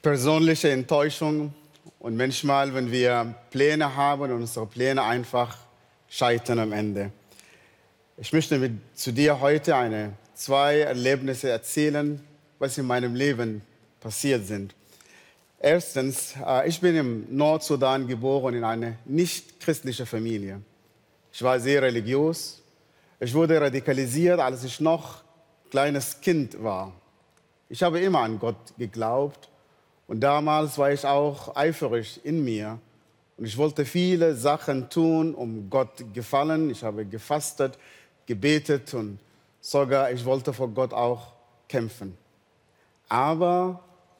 Persönliche Enttäuschung und manchmal, wenn wir Pläne haben und unsere Pläne einfach scheitern am Ende. Ich möchte zu dir heute zwei Erlebnisse erzählen, was in meinem Leben passiert sind. Erstens, ich bin im Nordsudan geboren in eine nicht-christliche Familie. Ich war sehr religiös. Ich wurde radikalisiert, als ich noch kleines Kind war. Ich habe immer an Gott geglaubt. Und damals war ich auch eifrig in mir. Und ich wollte viele Sachen tun, um Gott gefallen. Ich habe gefastet, gebetet und sogar ich wollte vor Gott auch kämpfen. Aber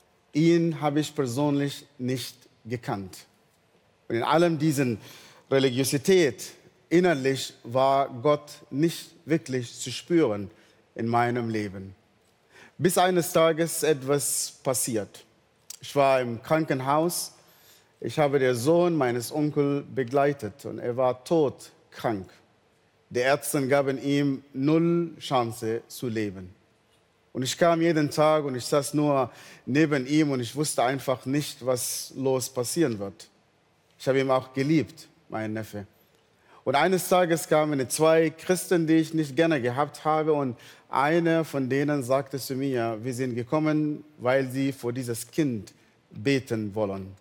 ihn habe ich persönlich nicht gekannt. Und in allem diesen Religiosität innerlich war Gott nicht wirklich zu spüren in meinem Leben. Bis eines Tages etwas passiert. Ich war im Krankenhaus. Ich habe den Sohn meines Onkels begleitet und er war todkrank. Die Ärzte gaben ihm 0 Chance zu leben. Und ich kam jeden Tag und ich saß nur neben ihm und ich wusste einfach nicht, was los passieren wird. Ich habe ihn auch geliebt, meinen Neffe. Und eines Tages kamen 2 Christen, die ich nicht gerne gehabt habe. Und einer von denen sagte zu mir, wir sind gekommen, weil sie für dieses Kind beten wollen.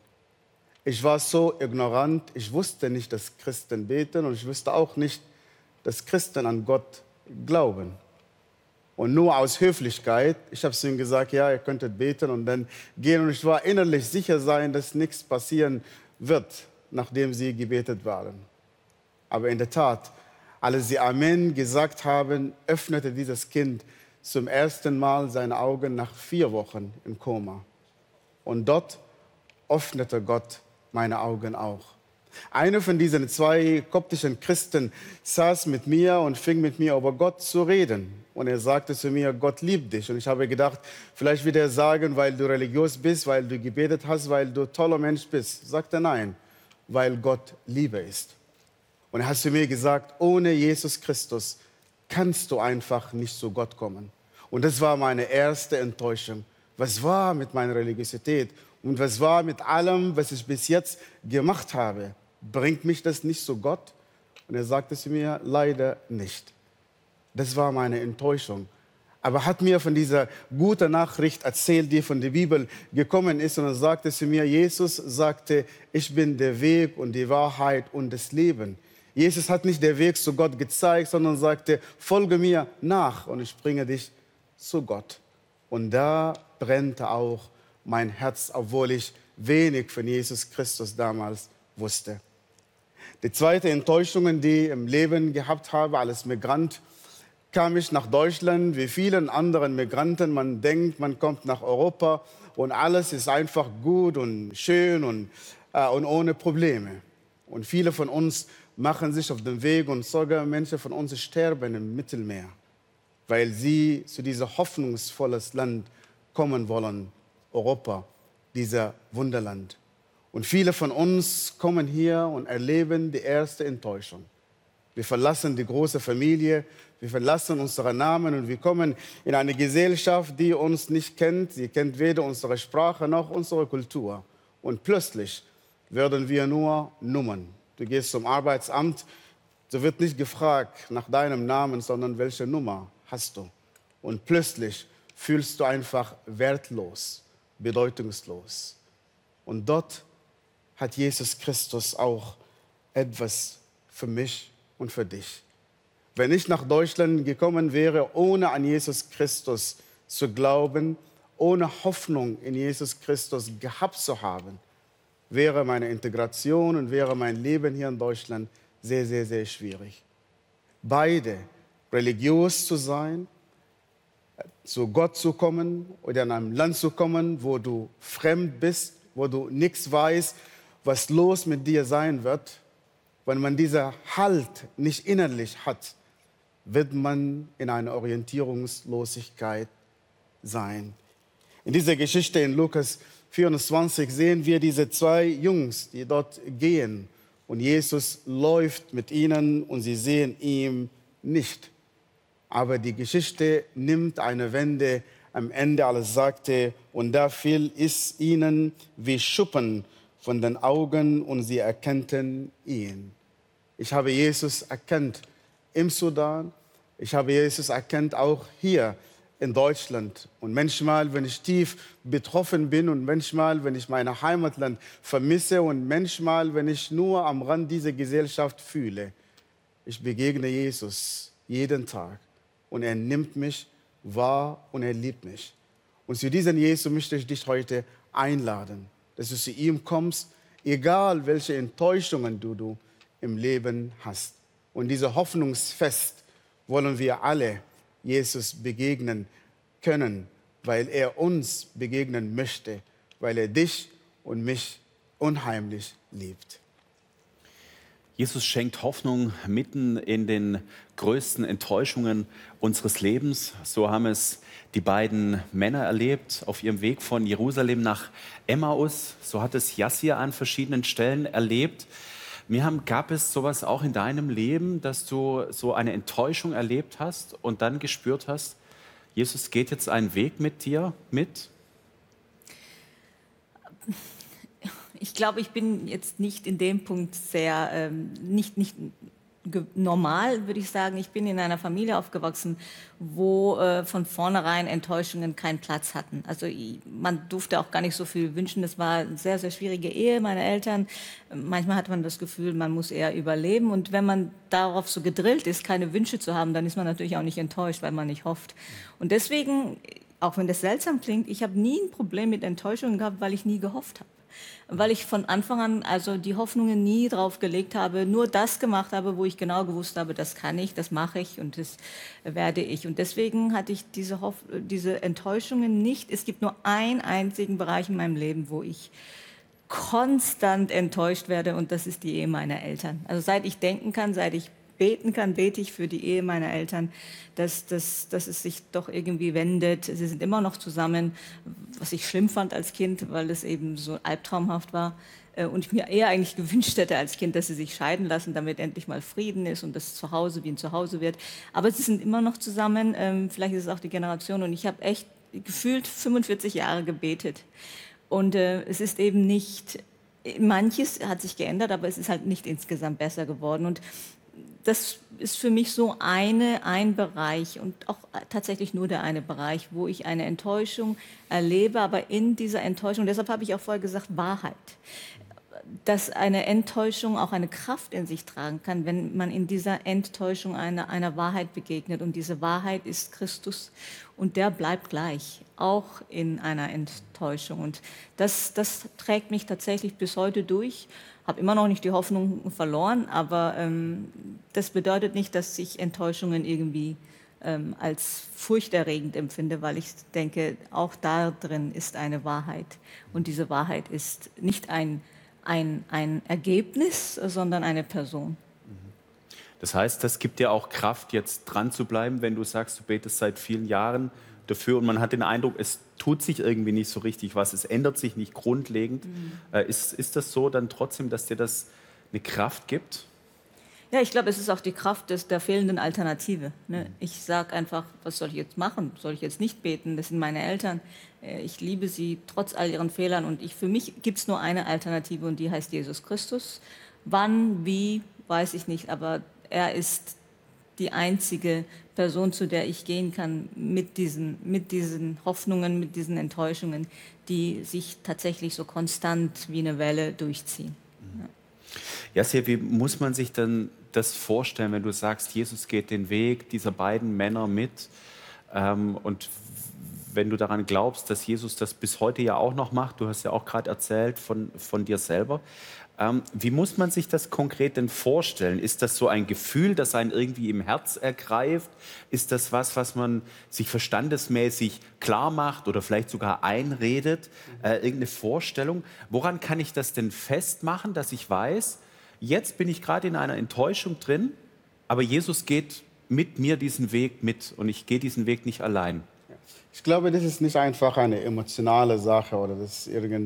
Ich war so ignorant, ich wusste nicht, dass Christen beten und ich wusste auch nicht, dass Christen an Gott glauben. Und nur aus Höflichkeit, ich habe zu ihm gesagt, ja, ihr könntet beten und dann gehen. Und ich war innerlich sicher sein, dass nichts passieren wird, nachdem sie gebetet waren. Aber in der Tat, als sie Amen gesagt haben, öffnete dieses Kind zum ersten Mal seine Augen nach 4 Wochen im Koma. Und dort öffnete Gott meine Augen auch. Einer von diesen 2 koptischen Christen saß mit mir und fing mit mir über Gott zu reden. Und er sagte zu mir, Gott liebt dich. Und ich habe gedacht, vielleicht wird er sagen, weil du religiös bist, weil du gebetet hast, weil du ein toller Mensch bist. Sagte nein, weil Gott Liebe ist. Und er hat zu mir gesagt, ohne Jesus Christus kannst du einfach nicht zu Gott kommen. Und das war meine erste Enttäuschung. Was war mit meiner Religiosität und was war mit allem, was ich bis jetzt gemacht habe? Bringt mich das nicht zu Gott? Und er sagte zu mir, leider nicht. Das war meine Enttäuschung. Aber er hat mir von dieser guten Nachricht erzählt, die von der Bibel gekommen ist. Und er sagte zu mir, Jesus sagte, ich bin der Weg und die Wahrheit und das Leben. Jesus hat nicht den Weg zu Gott gezeigt, sondern sagte, folge mir nach und ich bringe dich zu Gott. Und da brennte auch mein Herz, obwohl ich wenig von Jesus Christus damals wusste. Die zweite Enttäuschung, die ich im Leben gehabt habe als Migrant, kam ich nach Deutschland, wie vielen anderen Migranten. Man denkt, man kommt nach Europa und alles ist einfach gut und schön und ohne Probleme. Und viele von uns machen sich auf den Weg und sogar Menschen von uns sterben im Mittelmeer, weil sie zu diesem hoffnungsvollen Land kommen wollen, Europa, dieser Wunderland. Und viele von uns kommen hier und erleben die erste Enttäuschung. Wir verlassen die große Familie, wir verlassen unsere Namen und wir kommen in eine Gesellschaft, die uns nicht kennt. Sie kennt weder unsere Sprache noch unsere Kultur. Und plötzlich werden wir nur Nummern. Du gehst zum Arbeitsamt, da wird nicht gefragt nach deinem Namen, sondern welche Nummer hast du. Und plötzlich fühlst du einfach wertlos, bedeutungslos. Und dort hat Jesus Christus auch etwas für mich und für dich. Wenn ich nach Deutschland gekommen wäre, ohne an Jesus Christus zu glauben, ohne Hoffnung in Jesus Christus gehabt zu haben, wäre meine Integration und wäre mein Leben hier in Deutschland sehr, sehr, sehr schwierig. Beide, religiös zu sein, zu Gott zu kommen oder in einem Land zu kommen, wo du fremd bist, wo du nichts weißt, was los mit dir sein wird. Wenn man diesen Halt nicht innerlich hat, wird man in einer Orientierungslosigkeit sein. In dieser Geschichte in Lukas 24 sehen wir diese 2 Jungs, die dort gehen. Und Jesus läuft mit ihnen und sie sehen ihn nicht. Aber die Geschichte nimmt eine Wende am Ende alles sagte, und da fiel es ihnen wie Schuppen von den Augen und sie erkannten ihn. Ich habe Jesus erkannt im Sudan, ich habe Jesus erkannt auch hier in Deutschland. Und manchmal, wenn ich tief betroffen bin und manchmal, wenn ich mein Heimatland vermisse und manchmal, wenn ich nur am Rand dieser Gesellschaft fühle, ich begegne Jesus jeden Tag und er nimmt mich wahr und er liebt mich. Und zu diesem Jesus möchte ich dich heute einladen, dass du zu ihm kommst, egal welche Enttäuschungen du im Leben hast. Und diese Hoffnungsfest wollen wir alle Jesus begegnen können, weil er uns begegnen möchte, weil er dich und mich unheimlich liebt. Jesus schenkt Hoffnung mitten in den größten Enttäuschungen unseres Lebens. So haben es die beiden Männer erlebt auf ihrem Weg von Jerusalem nach Emmaus. So hat es Jassir an verschiedenen Stellen erlebt. Miriam, gab es sowas auch in deinem Leben, dass du so eine Enttäuschung erlebt hast und dann gespürt hast, Jesus geht jetzt einen Weg mit dir mit? Ich glaube, ich bin jetzt nicht in dem Punkt sehr, nicht normal, würde ich sagen. Ich bin in einer Familie aufgewachsen, wo von vornherein Enttäuschungen keinen Platz hatten. Also man durfte auch gar nicht so viel wünschen. Es war eine sehr, sehr schwierige Ehe meiner Eltern. Manchmal hat man das Gefühl, man muss eher überleben. Und wenn man darauf so gedrillt ist, keine Wünsche zu haben, dann ist man natürlich auch nicht enttäuscht, weil man nicht hofft. Und deswegen, auch wenn das seltsam klingt, ich habe nie ein Problem mit Enttäuschungen gehabt, weil ich nie gehofft habe. Weil ich von Anfang an also die Hoffnungen nie drauf gelegt habe, nur das gemacht habe, wo ich genau gewusst habe, das kann ich, das mache ich und das werde ich. Und deswegen hatte ich diese Enttäuschungen nicht. Es gibt nur einen einzigen Bereich in meinem Leben, wo ich konstant enttäuscht werde, und das ist die Ehe meiner Eltern. Also seit ich denken kann, seit ich beten kann, bete ich für die Ehe meiner Eltern, dass es sich doch irgendwie wendet. Sie sind immer noch zusammen, was ich schlimm fand als Kind, weil es eben so albtraumhaft war. Und ich mir eher eigentlich gewünscht hätte als Kind, dass sie sich scheiden lassen, damit endlich mal Frieden ist und das Zuhause wie ein Zuhause wird. Aber sie sind immer noch zusammen, vielleicht ist es auch die Generation. Und ich habe echt gefühlt 45 Jahre gebetet. Und es ist eben nicht, manches hat sich geändert, aber es ist halt nicht insgesamt besser geworden. Und das ist für mich so ein Bereich und auch tatsächlich nur der eine Bereich, wo ich eine Enttäuschung erlebe, aber in dieser Enttäuschung, deshalb habe ich auch vorher gesagt, Wahrheit, dass eine Enttäuschung auch eine Kraft in sich tragen kann, wenn man in dieser Enttäuschung einer Wahrheit begegnet. Und diese Wahrheit ist Christus und der bleibt gleich, auch in einer Enttäuschung. Und das trägt mich tatsächlich bis heute durch. Habe immer noch nicht die Hoffnung verloren, aber das bedeutet nicht, dass ich Enttäuschungen irgendwie als furchterregend empfinde, weil ich denke, auch da drin ist eine Wahrheit. Und diese Wahrheit ist nicht ein Ergebnis, sondern eine Person. Das heißt, das gibt dir auch Kraft, jetzt dran zu bleiben, wenn du sagst, du betest seit vielen Jahren dafür und man hat den Eindruck, es tut sich irgendwie nicht so richtig was, es ändert sich nicht grundlegend. Ist das so dann trotzdem, dass dir das eine Kraft gibt? Ja, ich glaube, es ist auch die Kraft der fehlenden Alternative. Ne? Ich sage einfach, was soll ich jetzt machen? Soll ich jetzt nicht beten? Das sind meine Eltern. Ich liebe sie trotz all ihren Fehlern. Und für mich gibt es nur eine Alternative und die heißt Jesus Christus. Wann, wie, weiß ich nicht. Aber er ist die einzige Person, zu der ich gehen kann mit diesen Hoffnungen, mit diesen Enttäuschungen, die sich tatsächlich so konstant wie eine Welle durchziehen. Ja. Jasir, wie muss man sich dann das vorstellen, wenn du sagst, Jesus geht den Weg dieser beiden Männer mit und wenn du daran glaubst, dass Jesus das bis heute ja auch noch macht, du hast ja auch gerade erzählt von dir selber, wie muss man sich das konkret denn vorstellen? Ist das so ein Gefühl, das einen irgendwie im Herz ergreift? Ist das was man sich verstandesmäßig klar macht oder vielleicht sogar einredet? Irgendeine Vorstellung? Woran kann ich das denn festmachen, dass ich weiß, jetzt bin ich gerade in einer Enttäuschung drin, aber Jesus geht mit mir diesen Weg mit und ich gehe diesen Weg nicht allein? Ich glaube, das ist nicht einfach eine emotionale Sache oder dass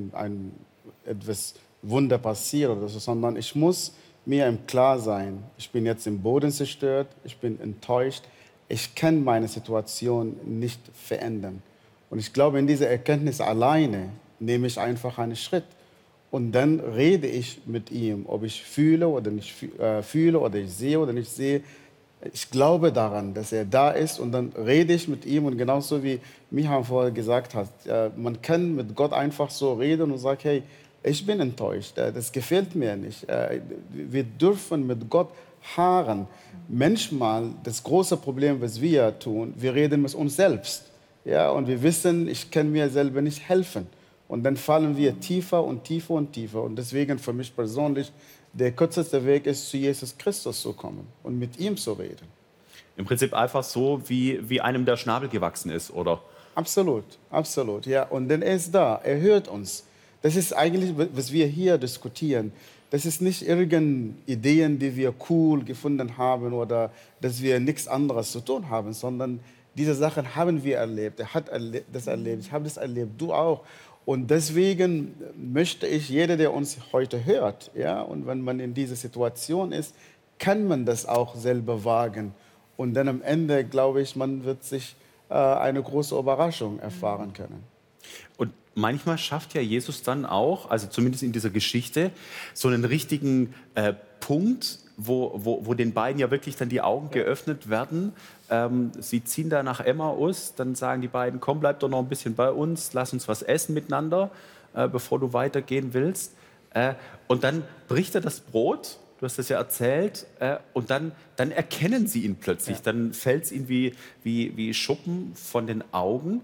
etwas Wunder passiert oder so, sondern ich muss mir im Klaren sein, ich bin jetzt im Boden zerstört, ich bin enttäuscht, ich kann meine Situation nicht verändern. Und ich glaube, in dieser Erkenntnis alleine nehme ich einfach einen Schritt. Und dann rede ich mit ihm, ob ich fühle oder nicht fühle oder ich sehe oder nicht sehe. Ich glaube daran, dass er da ist und dann rede ich mit ihm. Und genauso wie Micha vorher gesagt hat, man kann mit Gott einfach so reden und sagen, hey, ich bin enttäuscht, das gefällt mir nicht. Wir dürfen mit Gott harren. Manchmal das große Problem, was wir tun, wir reden mit uns selbst. Ja, und wir wissen, ich kann mir selber nicht helfen. Und dann fallen wir tiefer und tiefer und tiefer. Und deswegen für mich persönlich, der kürzeste Weg ist, zu Jesus Christus zu kommen und mit ihm zu reden. Im Prinzip einfach so, wie einem der Schnabel gewachsen ist, oder? Absolut, absolut. Ja. Und dann er ist da, er hört uns. Das ist eigentlich, was wir hier diskutieren. Das ist nicht irgendeine Ideen, die wir cool gefunden haben oder dass wir nichts anderes zu tun haben, sondern diese Sachen haben wir erlebt. Er hat das erlebt, ich habe das erlebt, du auch. Und deswegen möchte ich, jeder, der uns heute hört, ja, und wenn man in dieser Situation ist, kann man das auch selber wagen. Und dann am Ende, glaube ich, man wird sich eine große Überraschung erfahren können. Und manchmal schafft ja Jesus dann auch, also zumindest in dieser Geschichte, so einen richtigen Punkt, wo den beiden ja wirklich dann die Augen geöffnet werden. Sie ziehen da nach Emmaus, dann sagen die beiden, komm, bleib doch noch ein bisschen bei uns, lass uns was essen miteinander, bevor du weitergehen willst. Und dann bricht er das Brot, du hast das ja erzählt, und dann erkennen sie ihn plötzlich. Ja. Dann fällt es ihnen wie Schuppen von den Augen.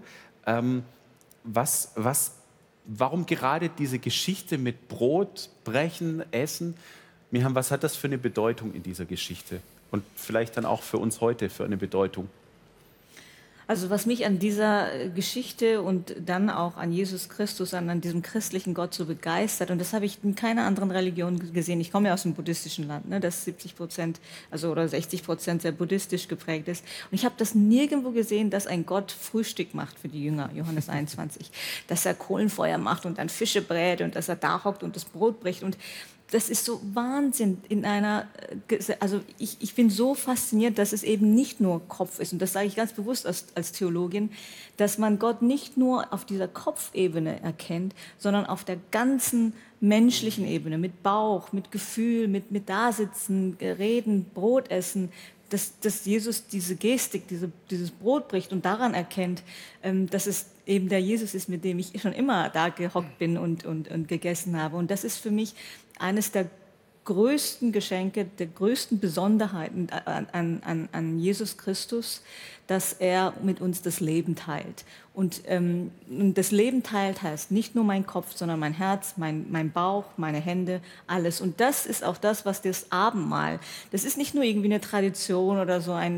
Warum gerade diese Geschichte mit Brot, Brechen, Essen? Miriam, was hat das für eine Bedeutung in dieser Geschichte? Und vielleicht dann auch für uns heute für eine Bedeutung? Also was mich an dieser Geschichte und dann auch an Jesus Christus, an diesem christlichen Gott so begeistert, und das habe ich in keiner anderen Religion gesehen. Ich komme ja aus einem buddhistischen Land, ne, das 70% oder 60% sehr buddhistisch geprägt ist. Und ich habe das nirgendwo gesehen, dass ein Gott Frühstück macht für die Jünger, Johannes 21. Dass er Kohlenfeuer macht und dann Fische brät und dass er da hockt und das Brot bricht. Und das ist so Wahnsinn also ich bin so fasziniert, dass es eben nicht nur Kopf ist. Und das sage ich ganz bewusst als Theologin, dass man Gott nicht nur auf dieser Kopfebene erkennt, sondern auf der ganzen menschlichen Ebene, mit Bauch, mit Gefühl, mit Dasitzen, Reden, Brot essen, dass Jesus diese Gestik, dieses Brot bricht und daran erkennt, dass es eben der Jesus ist, mit dem ich schon immer da gehockt bin und gegessen habe. Und das ist für mich eines der größten Geschenke, der größten Besonderheiten an Jesus Christus, dass er mit uns das Leben teilt. Und das Leben teilt heißt nicht nur mein Kopf, sondern mein Herz, mein Bauch, meine Hände, alles. Und das ist auch das, was das Abendmahl, das ist nicht nur irgendwie eine Tradition oder so ein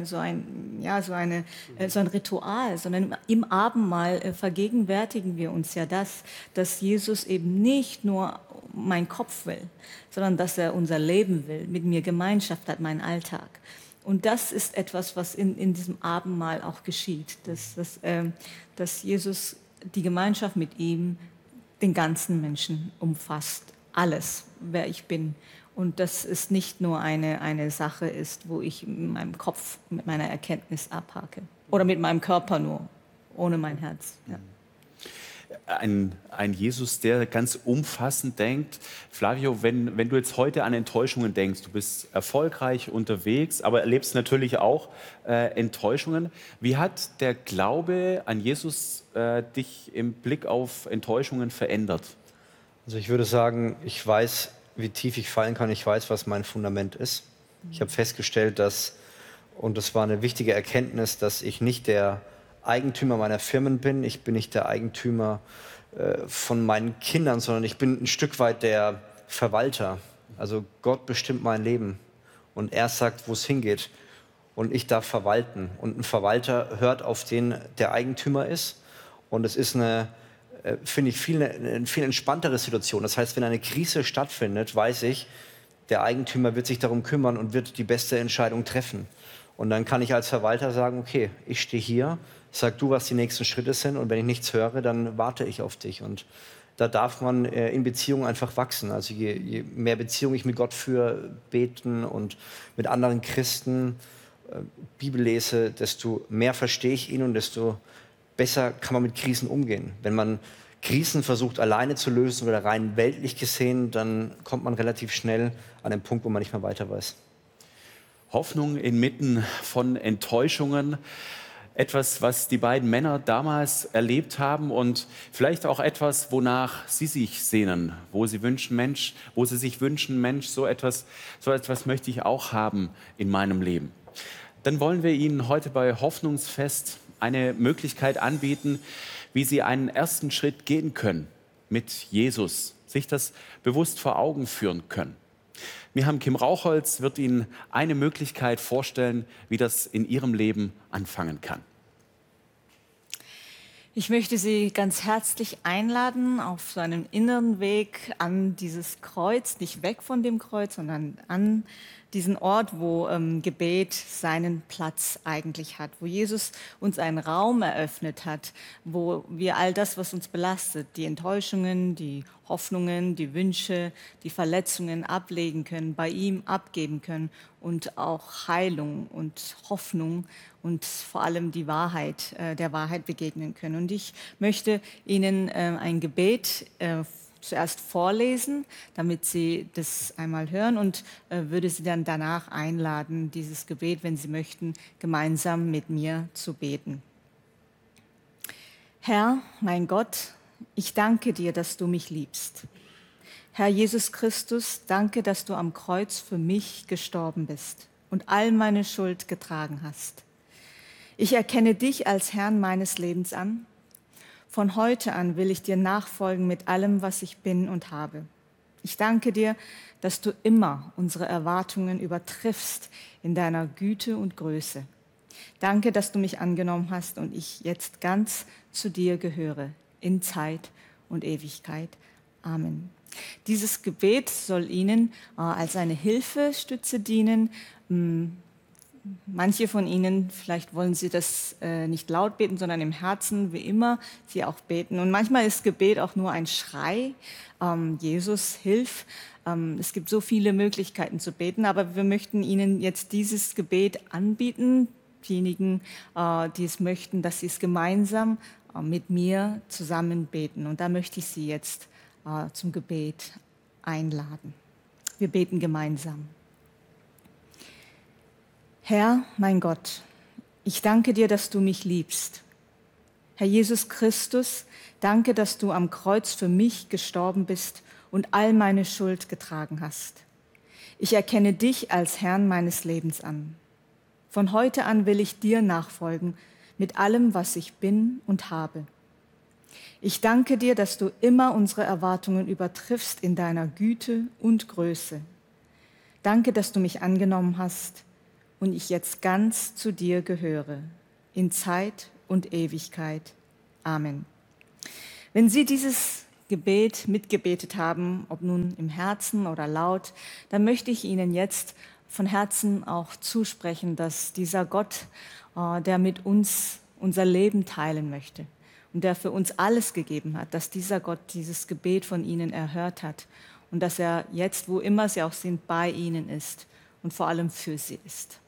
Ritual, sondern im Abendmahl vergegenwärtigen wir uns ja dass Jesus eben nicht nur mein Kopf will, sondern dass er unser Leben will, mit mir Gemeinschaft hat, meinen Alltag. Und das ist etwas, was in diesem Abendmahl auch geschieht, dass Jesus die Gemeinschaft mit ihm den ganzen Menschen umfasst, alles, wer ich bin. Und dass es nicht nur eine Sache ist, wo ich mit meinem Kopf, mit meiner Erkenntnis abhake. Oder mit meinem Körper nur, ohne mein Herz. Ja. Ein Jesus, der ganz umfassend denkt. Flavio, wenn du jetzt heute an Enttäuschungen denkst, du bist erfolgreich unterwegs, aber erlebst natürlich auch Enttäuschungen. Wie hat der Glaube an Jesus dich im Blick auf Enttäuschungen verändert? Also ich würde sagen, ich weiß, wie tief ich fallen kann. Ich weiß, was mein Fundament ist. Ich habe festgestellt, und das war eine wichtige Erkenntnis, dass ich nicht der Eigentümer meiner Firmen bin. Ich bin nicht der Eigentümer von meinen Kindern, sondern ich bin ein Stück weit der Verwalter. Also Gott bestimmt mein Leben und er sagt, wo es hingeht und ich darf verwalten. Und ein Verwalter hört auf den, der Eigentümer ist, und es ist eine viel entspanntere Situation. Das heißt, wenn eine Krise stattfindet, weiß ich, der Eigentümer wird sich darum kümmern und wird die beste Entscheidung treffen. Und dann kann ich als Verwalter sagen, okay, ich stehe hier, sag du, was die nächsten Schritte sind, und wenn ich nichts höre, dann warte ich auf dich. Und da darf man in Beziehungen einfach wachsen. Also je mehr Beziehung ich mit Gott führe, beten und mit anderen Christen Bibel lese, desto mehr verstehe ich ihn und desto besser kann man mit Krisen umgehen. Wenn man Krisen versucht alleine zu lösen oder rein weltlich gesehen, dann kommt man relativ schnell an den Punkt, wo man nicht mehr weiter weiß. Hoffnung inmitten von Enttäuschungen. Etwas, was die beiden Männer damals erlebt haben und vielleicht auch etwas, wonach sie sich sehnen, wo sie sich wünschen, Mensch, so etwas möchte ich auch haben in meinem Leben. Dann wollen wir Ihnen heute bei Hoffnungsfest eine Möglichkeit anbieten, wie Sie einen ersten Schritt gehen können mit Jesus, sich das bewusst vor Augen führen können. Kim Rauchholz wird Ihnen eine Möglichkeit vorstellen, wie das in Ihrem Leben anfangen kann. Ich möchte Sie ganz herzlich einladen auf so einem inneren Weg an dieses Kreuz, nicht weg von dem Kreuz, sondern an diesen Ort, wo Gebet seinen Platz eigentlich hat, wo Jesus uns einen Raum eröffnet hat, wo wir all das, was uns belastet, die Enttäuschungen, die Hoffnungen, die Wünsche, die Verletzungen ablegen können, bei ihm abgeben können und auch Heilung und Hoffnung und vor allem die Wahrheit, der Wahrheit begegnen können. Und ich möchte Ihnen ein Gebet zuerst vorlesen, damit Sie das einmal hören und würde Sie dann danach einladen, dieses Gebet, wenn Sie möchten, gemeinsam mit mir zu beten. Herr, mein Gott, ich danke dir, dass du mich liebst. Herr Jesus Christus, danke, dass du am Kreuz für mich gestorben bist und all meine Schuld getragen hast. Ich erkenne dich als Herrn meines Lebens an. Von heute an will ich dir nachfolgen mit allem, was ich bin und habe. Ich danke dir, dass du immer unsere Erwartungen übertriffst in deiner Güte und Größe. Danke, dass du mich angenommen hast und ich jetzt ganz zu dir gehöre, in Zeit und Ewigkeit. Amen. Dieses Gebet soll Ihnen als eine Hilfestütze dienen. Manche von Ihnen, vielleicht wollen Sie das nicht laut beten, sondern im Herzen, wie immer, Sie auch beten. Und manchmal ist Gebet auch nur ein Schrei, Jesus, hilf. Es gibt so viele Möglichkeiten zu beten, aber wir möchten Ihnen jetzt dieses Gebet anbieten, diejenigen, die es möchten, dass Sie es gemeinsam mit mir zusammen beten. Und da möchte ich Sie jetzt zum Gebet einladen. Wir beten gemeinsam. Herr, mein Gott, ich danke dir, dass du mich liebst. Herr Jesus Christus, danke, dass du am Kreuz für mich gestorben bist und all meine Schuld getragen hast. Ich erkenne dich als Herrn meines Lebens an. Von heute an will ich dir nachfolgen mit allem, was ich bin und habe. Ich danke dir, dass du immer unsere Erwartungen übertriffst in deiner Güte und Größe. Danke, dass du mich angenommen hast und ich jetzt ganz zu dir gehöre, in Zeit und Ewigkeit. Amen. Wenn Sie dieses Gebet mitgebetet haben, ob nun im Herzen oder laut, dann möchte ich Ihnen jetzt von Herzen auch zusprechen, dass dieser Gott, der mit uns unser Leben teilen möchte und der für uns alles gegeben hat, dass dieser Gott dieses Gebet von Ihnen erhört hat und dass er jetzt, wo immer Sie auch sind, bei Ihnen ist und vor allem für Sie ist.